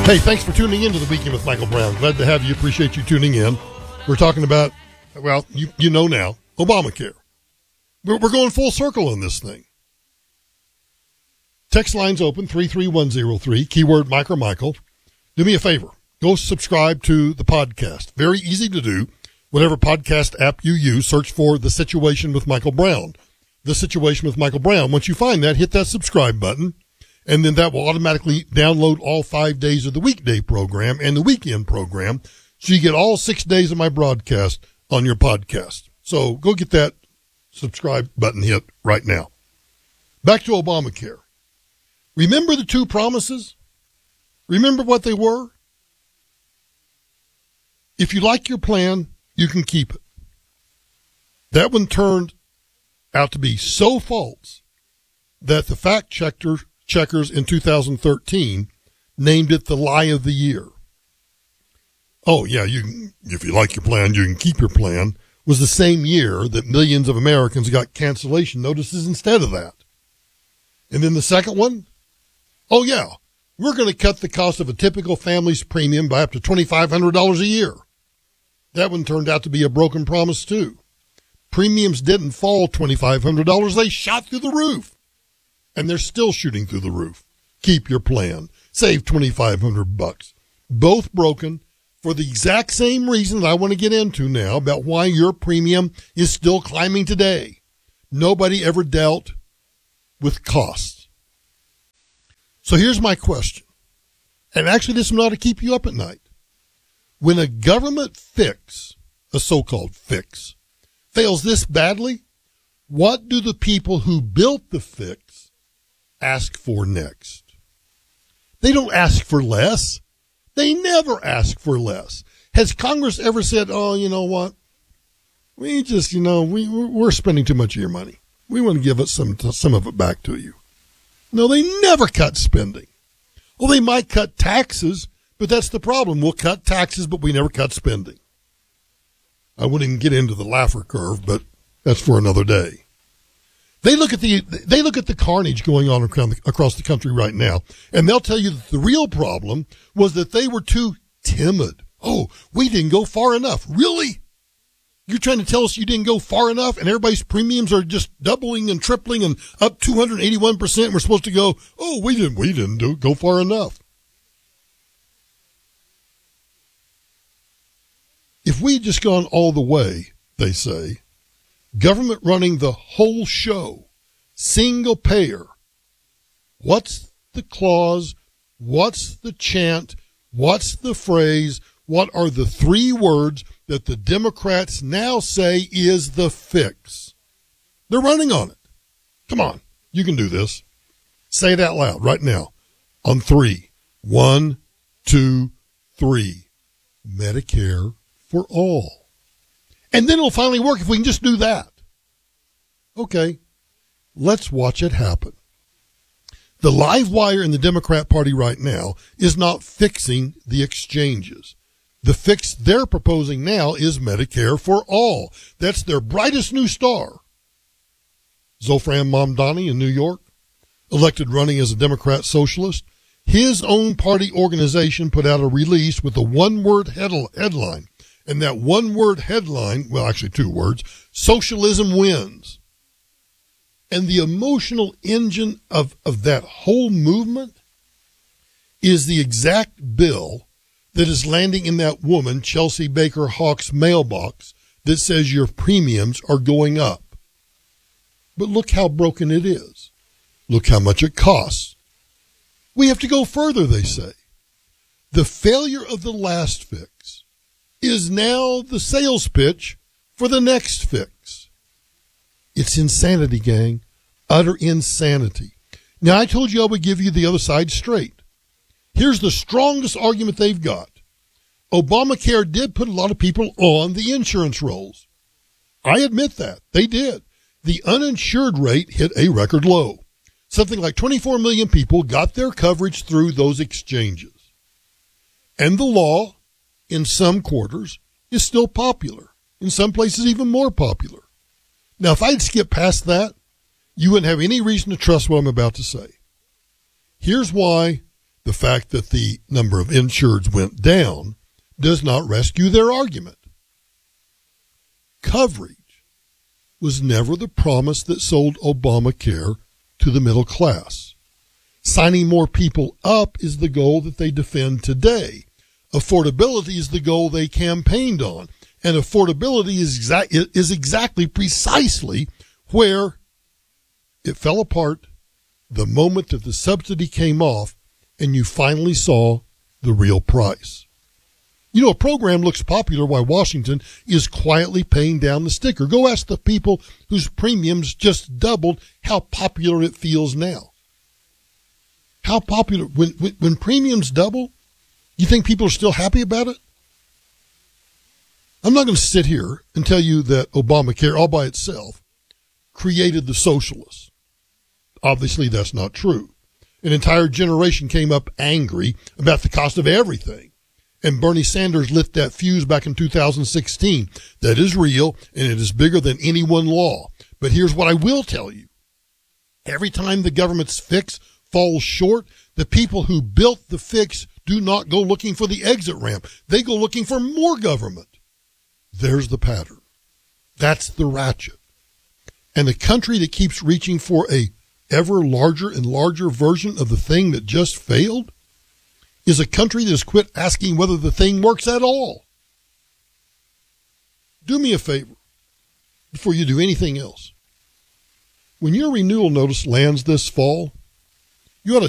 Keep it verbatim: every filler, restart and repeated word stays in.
Hey, thanks for tuning in to the Weekend with Michael Brown. Glad to have you. Appreciate you tuning in. We're talking about, well, you, you know now, Obamacare. We're, we're going full circle on this thing. Text lines open, three three one zero three, keyword Mike or Michael. Do me a favor. Go subscribe to the podcast. Very easy to do. Whatever podcast app you use, search for The Situation with Michael Brown. The Situation with Michael Brown. Once you find that, hit that subscribe button. And then that will automatically download all five days of the weekday program and the weekend program. So you get all six days of my broadcast on your podcast. So go get that subscribe button hit right now. Back to Obamacare. Remember the two promises? Remember what they were? If you like your plan, you can keep it. That one turned out to be so false that the fact checker checkers in two thousand thirteen named it the lie of the year. Oh, yeah, you can, if you like your plan, you can keep your plan, was the same year that millions of Americans got cancellation notices instead of that. And then the second one, oh, yeah, we're going to cut the cost of a typical family's premium by up to twenty-five hundred dollars a year. That one turned out to be a broken promise, too. Premiums didn't fall twenty-five hundred dollars. They shot through the roof. And they're still shooting through the roof. Keep your plan. Save twenty-five hundred bucks. Both broken for the exact same reason that I want to get into now about why your premium is still climbing today. Nobody ever dealt with costs. So here's my question. And actually this one ought to keep you up at night. When a government fix, a so-called fix, fails this badly, what do the people who built the fix ask for next? They don't ask for less. They never ask for less. Has Congress ever said, oh, you know what? We just, you know, we, we're spending too much of your money. We want to give it some, some of it back to you. No, they never cut spending. Well, they might cut taxes, but that's the problem. We'll cut taxes, but we never cut spending. I wouldn't even get into the Laffer curve, but that's for another day. They look at the they look at the carnage going on across the country right now, and they'll tell you that the real problem was that they were too timid. Oh, we didn't go far enough. Really? You're trying to tell us you didn't go far enough, and everybody's premiums are just doubling and tripling and up two hundred eighty-one percent. We're supposed to go, oh, we didn't we didn't do, go far enough. If we had just gone all the way, they say, government running the whole show, single payer, what's the clause? What's the chant? What's the phrase? What are the three words that the Democrats now say is the fix? They're running on it. Come on, you can do this. Say it out loud right now on three. One, two, three. Medicare for all. And then it'll finally work if we can just do that. Okay, let's watch it happen. The live wire in the Democrat Party right now is not fixing the exchanges. The fix they're proposing now is Medicare for all. That's their brightest new star. Zofran Mamdani in New York, elected running as a Democrat socialist, his own party organization put out a release with a one-word headline. And that one-word headline, well, actually two words, socialism wins. And the emotional engine of, of that whole movement is the exact bill that is landing in that woman, Chelsea Baker Hawk's mailbox that says your premiums are going up. But look how broken it is. Look how much it costs. We have to go further, they say. The failure of the last fix is now the sales pitch for the next fix. It's insanity, gang. Utter insanity. Now, I told you I would give you the other side straight. Here's the strongest argument they've got. Obamacare did put a lot of people on the insurance rolls. I admit that. They did. The uninsured rate hit a record low. Something like twenty-four million people got their coverage through those exchanges. And the law, in some quarters, is still popular. In some places, even more popular. Now, if I'd skip past that, you wouldn't have any reason to trust what I'm about to say. Here's why The fact that the number of insureds went down does not rescue their argument. Coverage was never the promise that sold Obamacare to the middle class. Signing more people up is the goal that they defend today. Affordability is the goal they campaigned on. And affordability is, exa- is exactly precisely where it fell apart the moment that the subsidy came off and you finally saw the real price. You know, a program looks popular while Washington is quietly paying down the sticker. Go ask the people whose premiums just doubled how popular it feels now. How popular, when, when, when premiums double, you think people are still happy about it? I'm not going to sit here and tell you that Obamacare all by itself created the socialists. Obviously, that's not true. An entire generation came up angry about the cost of everything. And Bernie Sanders lit that fuse back in two thousand sixteen. That is real, and it is bigger than any one law. But here's what I will tell you. Every time the government's fix falls short, the people who built the fix do not go looking for the exit ramp. They go looking for more government. There's the pattern. That's the ratchet. And the country that keeps reaching for a ever larger and larger version of the thing that just failed is a country that has quit asking whether the thing works at all. Do me a favor before you do anything else. When your renewal notice lands this fall, you ought to